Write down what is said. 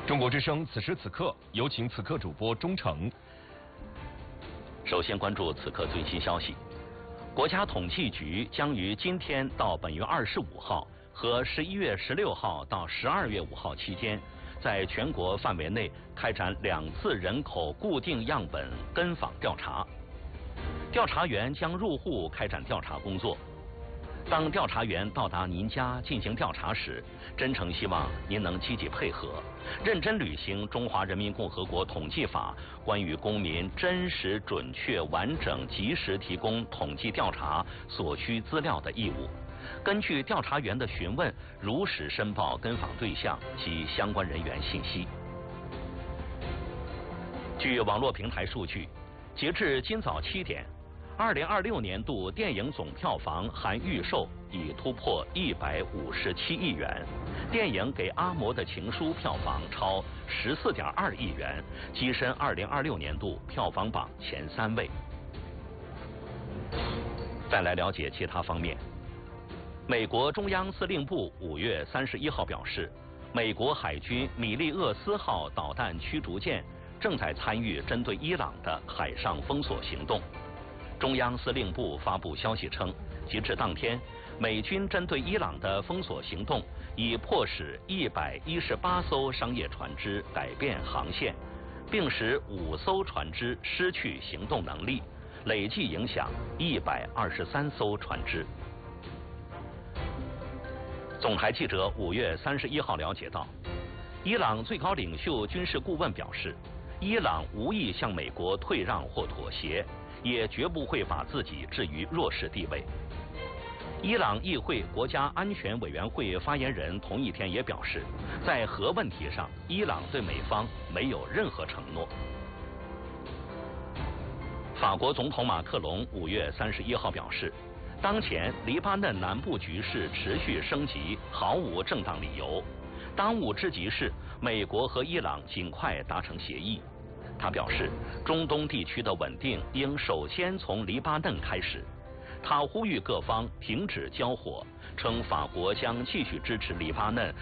中国之声此时此刻，有请此刻主播钟诚。 首先关注此刻最新消息，国家统计局将于今天到本月25号和11月16号到12月5号期间，在全国范围内开展2次人口固定样本跟访调查。调查员将入户开展调查工作。当调查员到达您家进行调查时，真诚希望您能积极配合，认真履行《中华人民共和国统计法》关于公民真实、准确、完整、及时提供统计调查所需资料的义务。根据调查员的询问，如实申报跟访对象及相关人员信息。据网络平台数据，截至今早7点，2026年度电影总票房含预售已突破157亿元，电影《给阿嬷的情书》票房超14.2亿元，跻身2026年度票房榜前3位。再来了解其他方面，美国中央司令部5月31号表示，美国海军米利厄斯号导弹驱逐舰正在参与针对伊朗的海上封锁行动。中央司令部发布消息称，截至当天，美军针对伊朗的封锁行动已迫使118艘商业船只改变航线，并使5艘船只失去行动能力，累计影响123艘船只。总台记者5月31号了解到，伊朗最高领袖军事顾问表示，伊朗无意向美国退让或妥协，也绝不会把自己置于弱势地位。伊朗议会国家安全委员会发言人同一天也表示，在核问题上，伊朗对美方没有任何承诺。法国总统马克龙5月31号表示，当前黎巴嫩南部局势持续升级，毫无正当理由。当务之急是美国和伊朗尽快达成协议。他表示，中东地区的稳定应首先从黎巴嫩开始。他呼吁各方停止交火，称法国将继续支持黎巴嫩